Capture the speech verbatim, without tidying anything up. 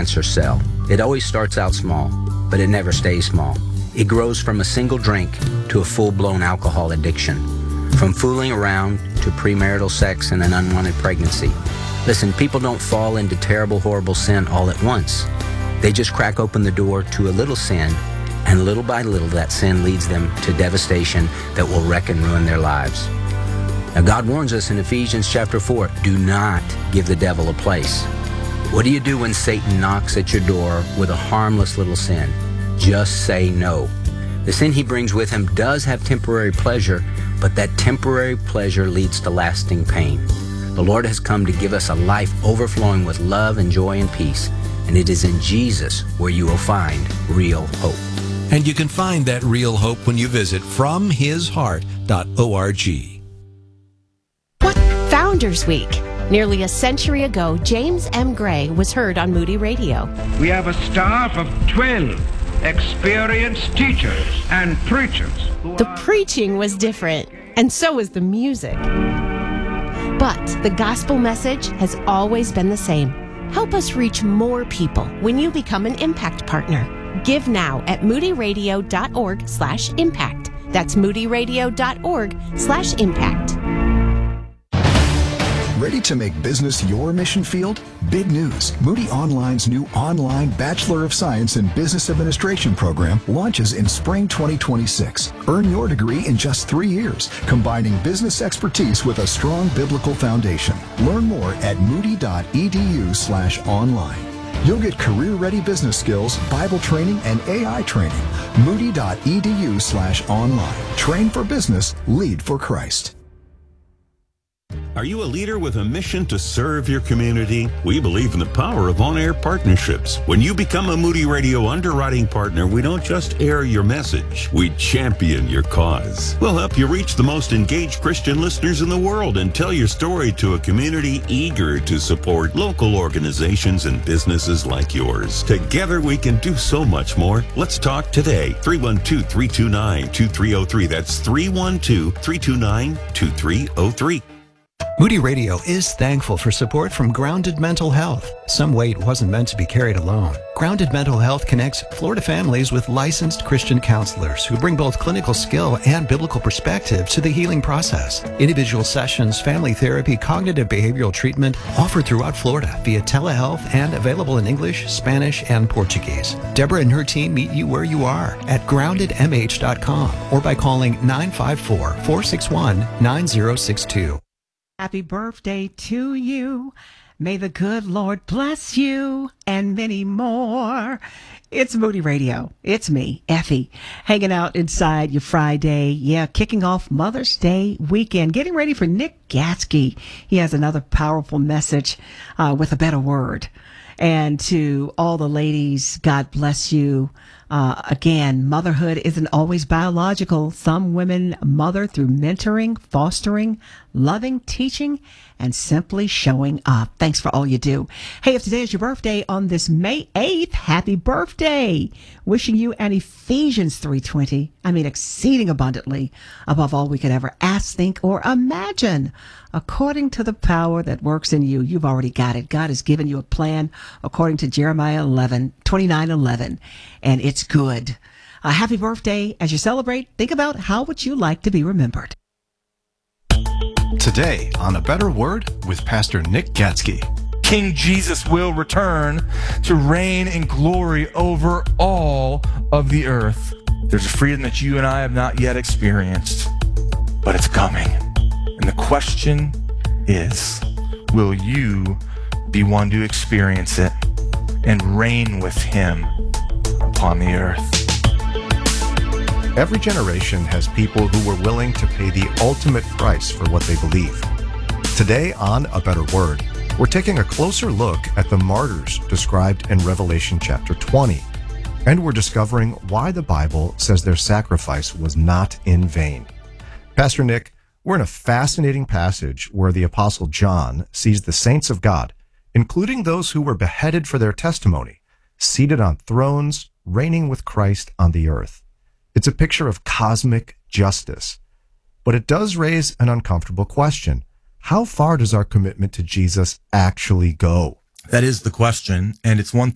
cancer cell. It always starts out small, but it never stays small. It grows from a single drink to a full-blown alcohol addiction, from fooling around to premarital sex and an unwanted pregnancy. Listen, people don't fall into terrible, horrible sin all at once. They just crack open the door to a little sin, and little by little that sin leads them to devastation that will wreck and ruin their lives. Now, God warns us in Ephesians chapter four, do not give the devil a place. What do you do when Satan knocks at your door with a harmless little sin? Just say no. The sin he brings with him does have temporary pleasure, but that temporary pleasure leads to lasting pain. The Lord has come to give us a life overflowing with love and joy and peace, and it is in Jesus where you will find real hope. And you can find that real hope when you visit from his heart dot org. Founders Week. Nearly a century ago, James M. Gray was heard on Moody Radio. We have a staff of twelve experienced teachers and preachers. The preaching was different, and so was the music. But the gospel message has always been the same. Help us reach more people when you become an Impact Partner. Give now at moodyradio.org slash impact. That's moodyradio.org slash impact. Ready to make business your mission field? Big news. Moody Online's new online Bachelor of Science in Business Administration program launches in spring twenty twenty-six. Earn your degree in just three years, combining business expertise with a strong biblical foundation. Learn more at moody.edu slash online. You'll get career-ready business skills, Bible training, and A I training. Moody.edu slash online. Train for business, lead for Christ. Are you a leader with a mission to serve your community? We believe in the power of on-air partnerships. When you become a Moody Radio underwriting partner, we don't just air your message, we champion your cause. We'll help you reach the most engaged Christian listeners in the world and tell your story to a community eager to support local organizations and businesses like yours. Together we can do so much more. Let's talk today. three one two, three two nine, two three zero three. That's three one two, three two nine, two three zero three. Moody Radio is thankful for support from Grounded Mental Health. Some weight wasn't meant to be carried alone. Grounded Mental Health connects Florida families with licensed Christian counselors who bring both clinical skill and biblical perspective to the healing process. Individual sessions, family therapy, cognitive behavioral treatment offered throughout Florida via telehealth and available in English, Spanish, and Portuguese. Deborah and her team meet you where you are at grounded m h dot com or by calling nine five four, four six one, nine zero six two. Happy birthday to you. May the good Lord bless you and many more. It's Moody Radio. It's me, Effie, hanging out inside your Friday. Yeah, kicking off Mother's Day weekend, getting ready for Nick Gatsky. He has another powerful message uh, with a better word. And to all the ladies, God bless you. Uh, again, motherhood isn't always biological. Some women mother through mentoring, fostering, loving, teaching, and simply showing up. Thanks for all you do. Hey, if today is your birthday on this May eighth, happy birthday. Wishing you an Ephesians three twenty. I mean, exceeding abundantly above all we could ever ask, think, or imagine. According to the power that works in you, you've already got it. God has given you a plan according to Jeremiah eleven, twenty-nine eleven, and it's good. A happy birthday. As you celebrate, think about how would you like to be remembered. Today on A Better Word with Pastor Nick Gatsky. King Jesus will return to reign in glory over all of the earth. There's a freedom that you and I have not yet experienced, but it's coming. And the question is, will you be one to experience it and reign with him upon the earth? Every generation has people who were willing to pay the ultimate price for what they believe. Today on A Better Word, we're taking a closer look at the martyrs described in Revelation chapter twenty. And we're discovering why the Bible says their sacrifice was not in vain. Pastor Nick, we're in a fascinating passage where the Apostle John sees the saints of God, including those who were beheaded for their testimony, seated on thrones, reigning with Christ on the earth. It's a picture of cosmic justice. But it does raise an uncomfortable question. How far does our commitment to Jesus actually go? That is the question, and it's one